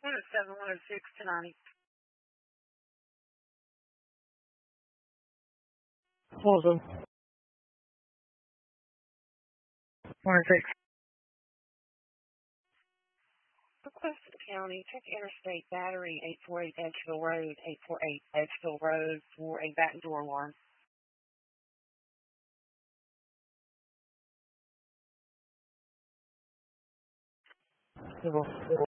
107, 106 to 90. Hold on. 106. Requested County, check Interstate Battery 848 Edgeville Road, 848 Edgeville Road for a back door alarm. Civil.